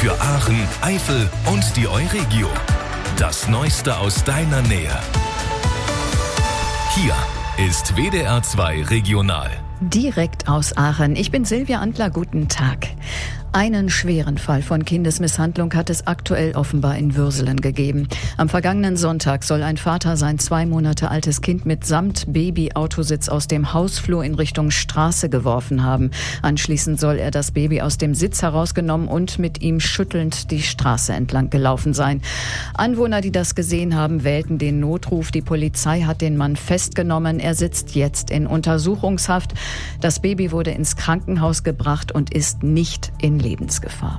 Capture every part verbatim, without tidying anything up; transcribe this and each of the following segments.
Für Aachen, Eifel und die Euregio. Das Neueste aus deiner Nähe. Hier ist W D R zwei Regional. Direkt aus Aachen. Ich bin Silvia Antler, guten Tag. Einen schweren Fall von Kindesmisshandlung hat es aktuell offenbar in Würselen gegeben. Am vergangenen Sonntag soll ein Vater sein zwei Monate altes Kind mitsamt Babyautositz aus dem Hausflur in Richtung Straße geworfen haben. Anschließend soll er das Baby aus dem Sitz herausgenommen und mit ihm schüttelnd die Straße entlang gelaufen sein. Anwohner, die das gesehen haben, wählten den Notruf. Die Polizei hat den Mann festgenommen. Er sitzt jetzt in Untersuchungshaft. Das Baby wurde ins Krankenhaus gebracht und ist nicht in Lebensgefahr.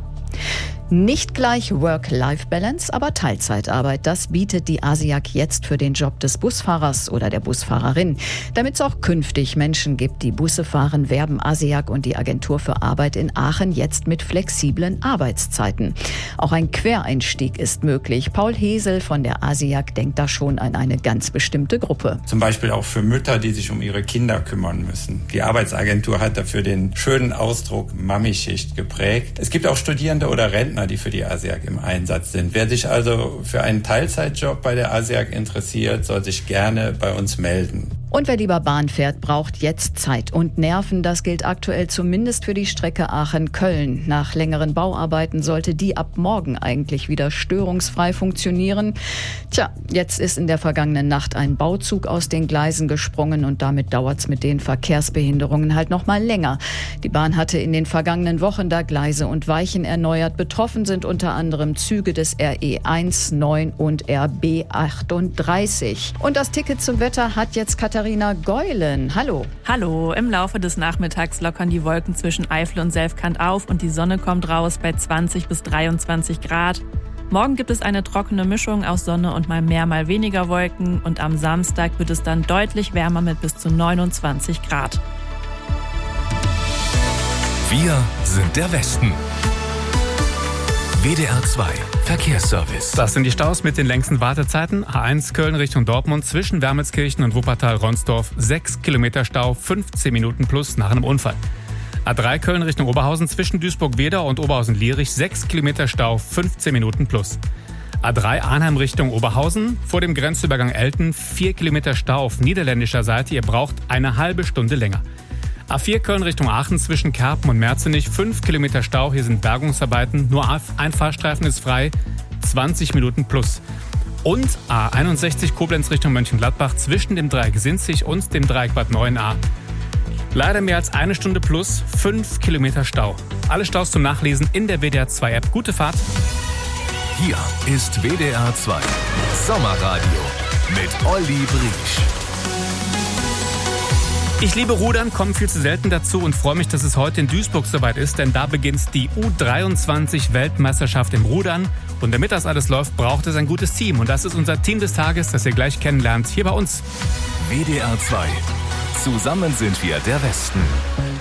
Nicht gleich Work-Life-Balance, aber Teilzeitarbeit. Das bietet die ASIAG jetzt für den Job des Busfahrers oder der Busfahrerin. Damit es auch künftig Menschen gibt, die Busse fahren, werben ASIAG und die Agentur für Arbeit in Aachen jetzt mit flexiblen Arbeitszeiten. Auch ein Quereinstieg ist möglich. Paul Hesel von der ASIAG denkt da schon an eine ganz bestimmte Gruppe. Zum Beispiel auch für Mütter, die sich um ihre Kinder kümmern müssen. Die Arbeitsagentur hat dafür den schönen Ausdruck Mami-Schicht geprägt. Es gibt auch Studierende oder Rentner, die für die ASIAG im Einsatz sind. Wer sich also für einen Teilzeitjob bei der ASIAG interessiert, soll sich gerne bei uns melden. Und wer lieber Bahn fährt, braucht jetzt Zeit und Nerven. Das gilt aktuell zumindest für die Strecke Aachen-Köln. Nach längeren Bauarbeiten sollte die ab morgen eigentlich wieder störungsfrei funktionieren. Tja, jetzt ist in der vergangenen Nacht ein Bauzug aus den Gleisen gesprungen und damit dauert's mit den Verkehrsbehinderungen halt noch mal länger. Die Bahn hatte in den vergangenen Wochen da Gleise und Weichen erneuert. Betroffen sind unter anderem Züge des R E eins, neun und R B achtunddreißig. Und das Ticket zum Wetter hat jetzt Katharina Katharina Geulen. Hallo. Hallo. Im Laufe des Nachmittags lockern die Wolken zwischen Eifel und Selfkant auf und die Sonne kommt raus bei zwanzig bis dreiundzwanzig Grad. Morgen gibt es eine trockene Mischung aus Sonne und mal mehr, mal weniger Wolken. Und am Samstag wird es dann deutlich wärmer mit bis zu neunundzwanzig Grad. Wir sind der Westen. W D R zwei Verkehrsservice. Das sind die Staus mit den längsten Wartezeiten. A eins Köln Richtung Dortmund zwischen Wermelskirchen und Wuppertal-Ronsdorf. sechs Kilometer Stau, fünfzehn Minuten plus nach einem Unfall. A drei Köln Richtung Oberhausen zwischen Duisburg-Wedau und Oberhausen-Lierich. sechs Kilometer Stau, fünfzehn Minuten plus. A drei Arnheim Richtung Oberhausen vor dem Grenzübergang Elten. vier Kilometer Stau auf niederländischer Seite. Ihr braucht eine halbe Stunde länger. A vier Köln Richtung Aachen zwischen Kerpen und Merzenich, fünf Kilometer Stau, hier sind Bergungsarbeiten, nur ein Fahrstreifen ist frei, zwanzig Minuten plus. Und A einundsechzig Koblenz Richtung Mönchengladbach zwischen dem Dreieck Sinzig und dem Dreieck Bad Neuenahr. Leider mehr als eine Stunde plus, fünf Kilometer Stau. Alle Staus zum Nachlesen in der W D R zwei App. Gute Fahrt. Hier ist W D R zwei Sommerradio mit Olli Briesch. Ich liebe Rudern, komme viel zu selten dazu und freue mich, dass es heute in Duisburg soweit ist, denn da beginnt die U dreiundzwanzig Weltmeisterschaft im Rudern. Und damit das alles läuft, braucht es ein gutes Team. Und das ist unser Team des Tages, das ihr gleich kennenlernt, hier bei uns. W D R zwei. Zusammen sind wir der Westen.